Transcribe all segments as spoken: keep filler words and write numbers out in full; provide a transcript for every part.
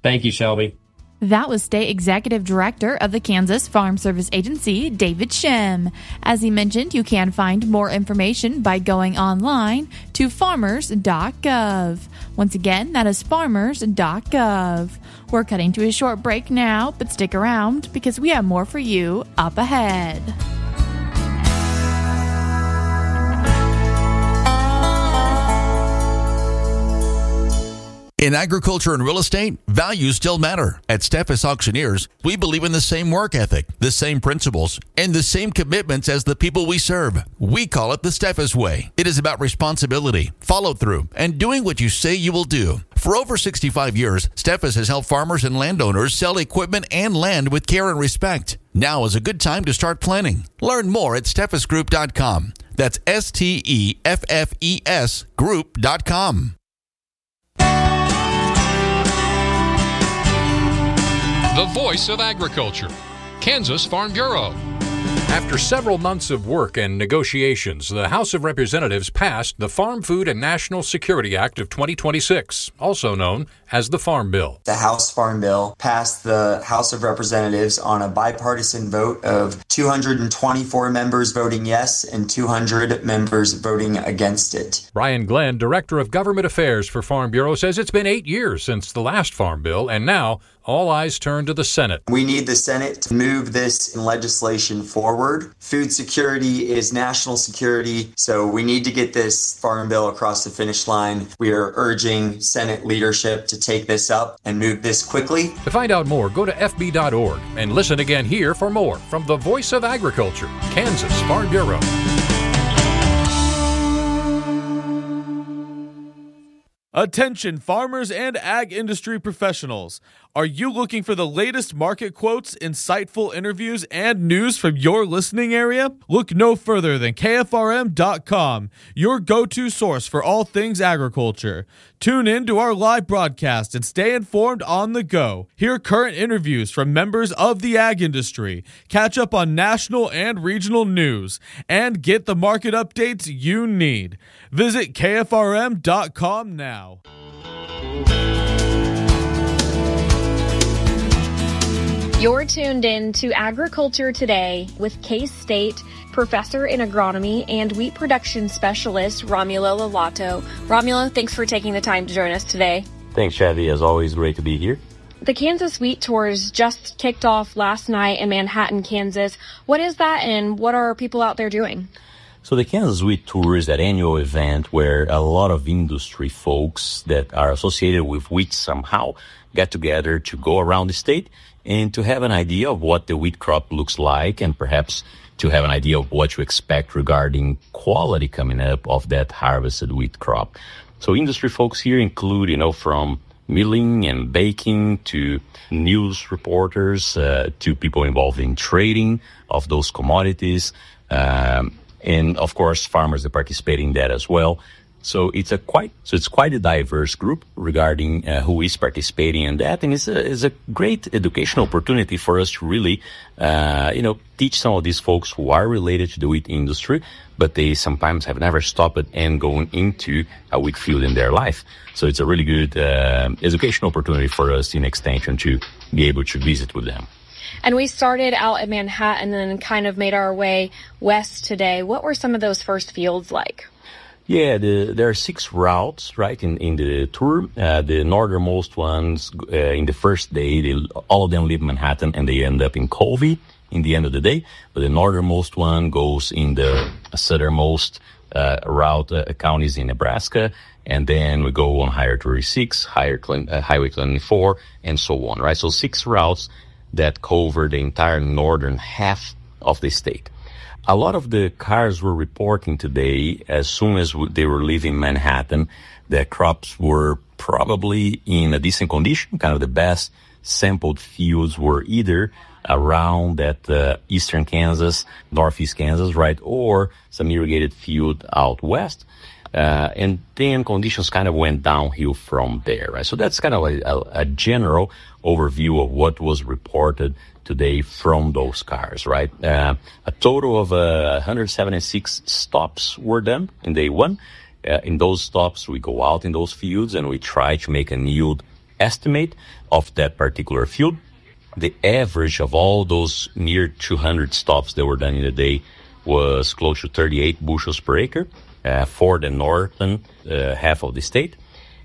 Thank you, Shelby. That was State Executive Director of the Kansas Farm Service Agency, David Shem. As he mentioned, you can find more information by going online to farmers dot gov. Once again, that is farmers dot gov. We're cutting to a short break now, but stick around because we have more for you up ahead. In agriculture and real estate, values still matter. At Steffes Auctioneers, we believe in the same work ethic, the same principles, and the same commitments as the people we serve. We call it the Steffes Way. It is about responsibility, follow-through, and doing what you say you will do. For over sixty-five years, Steffes has helped farmers and landowners sell equipment and land with care and respect. Now is a good time to start planning. Learn more at steffes group dot com. That's S T E F F E S group dot com. The voice of agriculture, Kansas Farm Bureau. After several months of work and negotiations, the House of Representatives passed the Farm Food and National Security Act of twenty twenty-six, also known as the Farm Bill. The House Farm Bill passed the House of Representatives on a bipartisan vote of two hundred twenty-four members voting yes and two hundred members voting against it. Brian Glenn, Director of Government Affairs for Farm Bureau, says it's been eight years since the last Farm Bill, and now all eyes turn to the Senate. We need the Senate to move this legislation forward. Food security is national security, so we need to get this Farm Bill across the finish line. We are urging Senate leadership to take this up and move this quickly. To find out more, go to F B dot org and listen again here for more from the Voice of Agriculture, Kansas Farm Bureau. Attention farmers and ag industry professionals. Are you looking for the latest market quotes, insightful interviews, and news from your listening area? Look no further than K F R M dot com, your go-to source for all things agriculture. Tune in to our live broadcast and stay informed on the go. Hear current interviews from members of the ag industry, catch up on national and regional news, and get the market updates you need. Visit K F R M dot com now. You're tuned in to Agriculture Today with K-State Professor in Agronomy and Wheat Production Specialist Romulo Lalato. Romulo, thanks for taking the time to join us today. Thanks, Chevy. As always, great to be here. The Kansas Wheat Tours just kicked off last night in Manhattan, Kansas. What is that, and what are people out there doing? So the Kansas Wheat Tour is that annual event where a lot of industry folks that are associated with wheat somehow get together to go around the state and to have an idea of what the wheat crop looks like, and perhaps to have an idea of what to expect regarding quality coming up of that harvested wheat crop. So industry folks here include, you know, from milling and baking to news reporters, uh, to people involved in trading of those commodities, um, and of course farmers that participate in that as well. So it's a quite so it's quite a diverse group regarding uh, who is participating in that, and it's a, it's a great educational opportunity for us to really, uh, you know, teach some of these folks who are related to the wheat industry, but they sometimes have never stopped and going into a wheat field in their life. So it's a really good uh, educational opportunity for us in extension to be able to visit with them. And we started out at Manhattan and then kind of made our way west today. What were some of those first fields like? Yeah, the, there are six routes, right, in, in the tour. Uh, the northernmost ones, uh, in the first day, they, all of them leave Manhattan and they end up in Colby in the end of the day. But the northernmost one goes in the southernmost uh, route, uh, counties in Nebraska. And then we go on Highway thirty-six, Higher, uh, Highway twenty-four, and so on, right? So six routes that cover the entire northern half of the state. A lot of the cars were reporting today, as soon as they were leaving Manhattan, that crops were probably in a decent condition. Kind of the best sampled fields were either around that uh, eastern Kansas, northeast Kansas, right, or some irrigated field out west. Uh, and then conditions kind of went downhill from there, right? So that's kind of a, a, a general overview of what was reported today from those cars, right? Uh, a total of uh, one hundred seventy-six stops were done in day one. Uh, in those stops, we go out in those fields and we try to make a yield estimate of that particular field. The average of all those near two hundred stops that were done in a day was close to thirty-eight bushels per acre uh, for the northern uh, half of the state.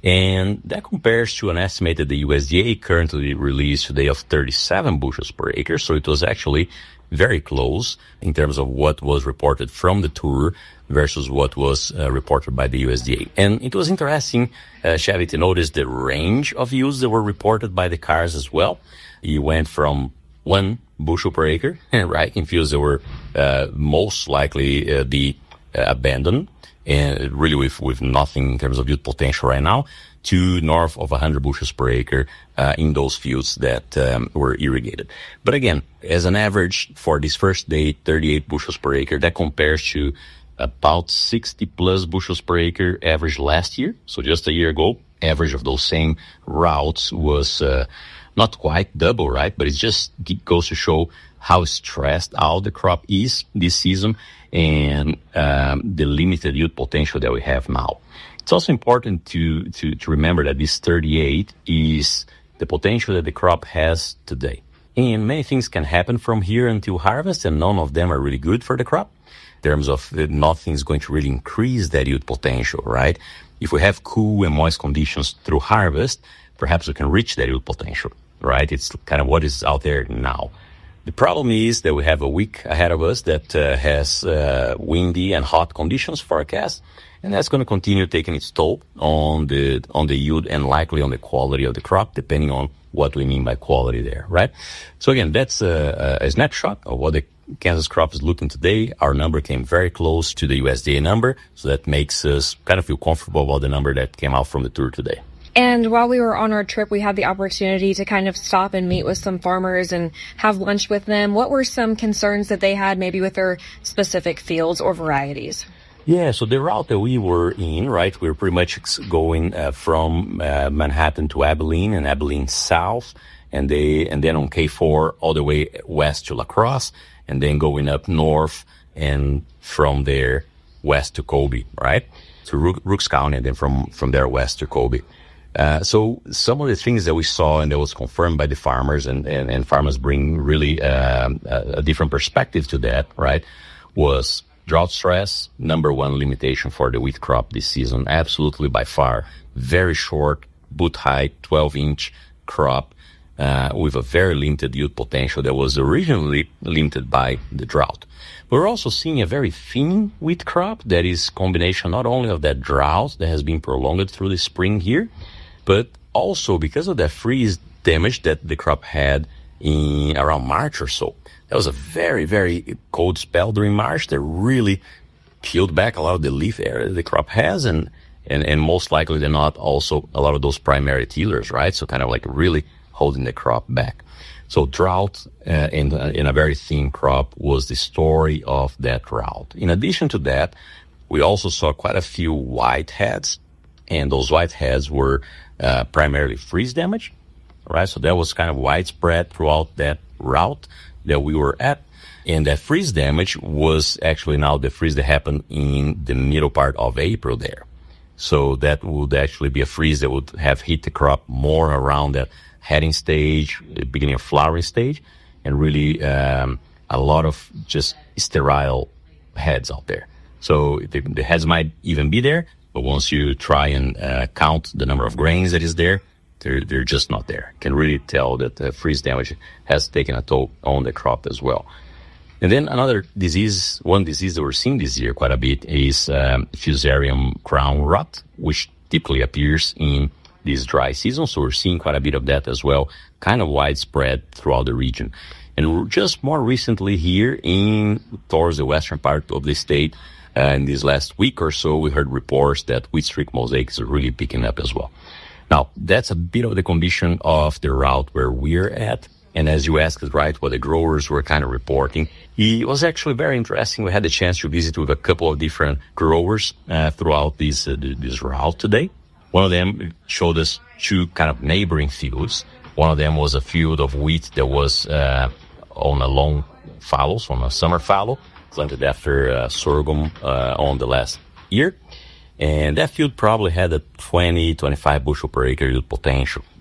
And that compares to an estimate that the U S D A currently released today of thirty-seven bushels per acre. So it was actually very close in terms of what was reported from the tour versus what was uh, reported by the U S D A. And it was interesting, uh, Chevy, to notice the range of yields that were reported by the cars as well. You went from one bushel per acre, right, in fields that were uh, most likely uh, be uh, abandoned, and really with, with nothing in terms of yield potential right now, to north of one hundred bushels per acre uh, in those fields that um, were irrigated. But again, as an average for this first day, thirty-eight bushels per acre, that compares to about sixty plus bushels per acre average last year. So just a year ago, average of those same routes was uh, not quite double, right? But it just goes to show how stressed out the crop is this season and um, the limited yield potential that we have now. It's also important to, to, to remember that this thirty-eight is the potential that the crop has today. And many things can happen from here until harvest, and none of them are really good for the crop. In terms of uh, nothing is going to really increase that yield potential, right? If we have cool and moist conditions through harvest, perhaps we can reach that yield potential, right? It's kind of what is out there now. The problem is that we have a week ahead of us that uh, has uh, windy and hot conditions forecast, and that's going to continue taking its toll on the on the yield and likely on the quality of the crop, depending on what we mean by quality there, right? So again, that's a, a snapshot of what the Kansas crop is looking today. Our number came very close to the U S D A number, so that makes us kind of feel comfortable about the number that came out from the tour today. And while we were on our trip, we had the opportunity to kind of stop and meet with some farmers and have lunch with them. What were some concerns that they had maybe with their specific fields or varieties? Yeah, so the route that we were in, right, we were pretty much going uh, from uh, Manhattan to Abilene and Abilene south, and they and then on K four all the way west to La Crosse, and then going up north and from there west to Colby, right, to Rook, Rooks County, and then from, from there west to Colby. Uh, so some of the things that we saw and that was confirmed by the farmers, and, and, and farmers bring really um, a, a different perspective to that, right, was drought stress, number one limitation for the wheat crop this season, absolutely by far. Very short, boot height, twelve inch crop uh, with a very limited yield potential that was originally limited by the drought. We're also seeing a very thin wheat crop that is combination not only of that drought that has been prolonged through the spring here, but also because of that freeze damage that the crop had in around March or so. That was a very, very cold spell during March that really peeled back a lot of the leaf area the crop has, and, and, and most likely than not also a lot of those primary tillers, right? So kind of like really holding the crop back. So drought uh, in, in a very thin crop was the story of that route. In addition to that, we also saw quite a few whiteheads, and those whiteheads were uh, primarily freeze damage, right? So that was kind of widespread throughout that route that we were at. And that freeze damage was actually now the freeze that happened in the middle part of April there. So that would actually be a freeze that would have hit the crop more around that heading stage, beginning of flowering stage, and really um, a lot of just sterile heads out there. So the, the heads might even be there, but once you try and uh, count the number of grains that is there, they're, they're just not there. You can really tell that the freeze damage has taken a toll on the crop as well. And then another disease, one disease that we're seeing this year quite a bit is um, Fusarium crown rot, which typically appears in this dry season. So we're seeing quite a bit of that as well, kind of widespread throughout the region. And just more recently here in towards the western part of the state, uh, in this last week or so, we heard reports that wheat streak mosaics are really picking up as well. Now, that's a bit of the condition of the route where we're at. And as you asked, right, what the growers were kind of reporting, it was actually very interesting. We had the chance to visit with a couple of different growers uh, throughout this, uh, this route today. One of them showed us two kind of neighboring fields. One of them was a field of wheat that was uh, on a long fallow, so on a summer fallow, planted after uh, sorghum uh, on the last year. And that field probably had a twenty, twenty-five bushel per acre yield potential,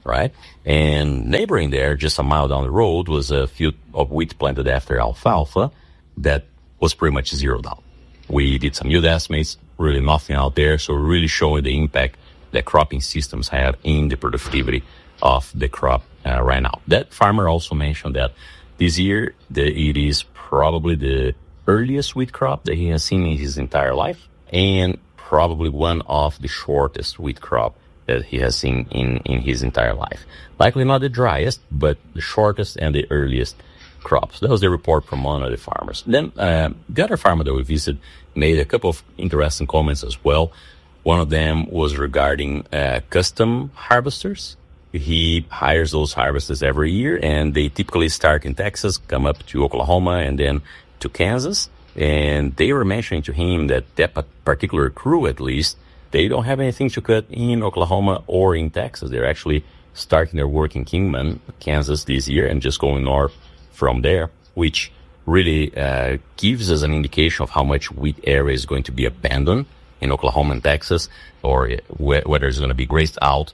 right? And neighboring there, just a mile down the road, was a field of wheat planted after alfalfa that was pretty much zeroed out. We did some yield estimates, really nothing out there, so really showing the impact that cropping systems have in the productivity of the crop uh, right now. That farmer also mentioned that this year the, it is probably the earliest wheat crop that he has seen in his entire life, and probably one of the shortest wheat crop that he has seen in, in his entire life. Likely not the driest, but the shortest and the earliest crops. That was the report from one of the farmers. Then uh, the other farmer that we visited made a couple of interesting comments as well. One of them was regarding uh, custom harvesters. He hires those harvesters every year, and they typically start in Texas, come up to Oklahoma, and then to Kansas. And they were mentioning to him that that particular crew, at least, they don't have anything to cut in Oklahoma or in Texas. They're actually starting their work in Kingman, Kansas this year, and just going north from there, which really uh, gives us an indication of how much wheat area is going to be abandoned in Oklahoma and Texas, or wh- whether it's going to be grazed out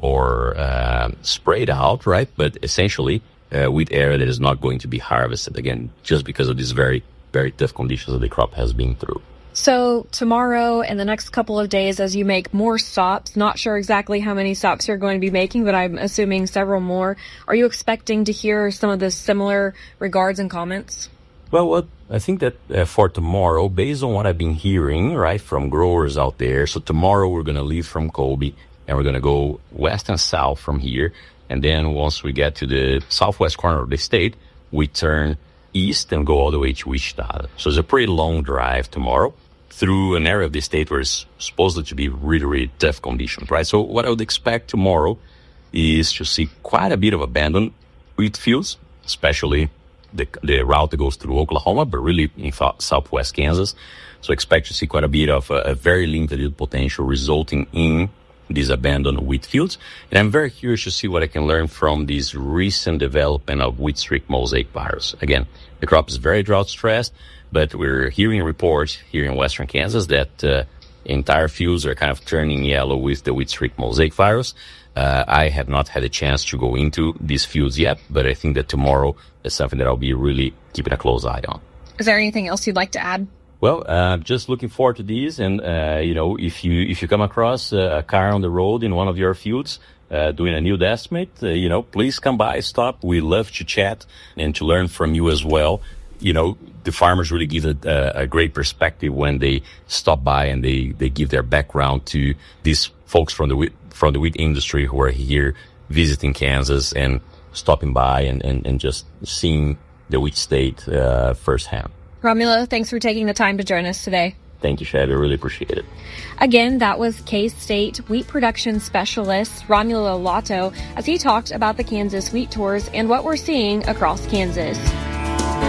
or uh, sprayed out, right? But essentially, uh, wheat area that is not going to be harvested, again, just because of these very, very tough conditions that the crop has been through. So tomorrow and the next couple of days, as you make more stops, not sure exactly how many stops you're going to be making, but I'm assuming several more, are you expecting to hear some of the similar regards and comments? Well, what I think that uh, for tomorrow, based on what I've been hearing, right, from growers out there, so tomorrow we're going to leave from Colby and we're going to go west and south from here. And then once we get to the southwest corner of the state, we turn east and go all the way to Wichita. So it's a pretty long drive tomorrow through an area of the state where it's supposed to be really, really tough conditions, right? So what I would expect tomorrow is to see quite a bit of abandoned wheat fields, especially the, the route that goes through Oklahoma, but really in th- southwest Kansas. So expect to see quite a bit of a, a very limited yield potential resulting in these abandoned wheat fields. And I'm very curious to see what I can learn from this recent development of wheat streak mosaic virus. Again, the crop is very drought stressed, but we're hearing reports here in western Kansas that uh, entire fields are kind of turning yellow with the wheat streak mosaic virus. Uh, I have not had a chance to go into these fields yet, but I think that tomorrow is something that I'll be really keeping a close eye on. Is there anything else you'd like to add? Well, uh, just looking forward to these. And, uh, you know, if you, if you come across a car on the road in one of your fields, uh, doing a yield estimate, uh, you know, please come by, stop. We love to chat and to learn from you as well. You know, the farmers really give a, a great perspective when they stop by and they, they give their background to these folks from the wheat, from the wheat industry who are here visiting Kansas and stopping by and, and, and just seeing the wheat state, uh, firsthand. Romulo, thanks for taking the time to join us today. Thank you, Shad. I really appreciate it. Again, that was K-State Wheat Production Specialist Romulo Lotto as he talked about the Kansas Wheat Tours and what we're seeing across Kansas.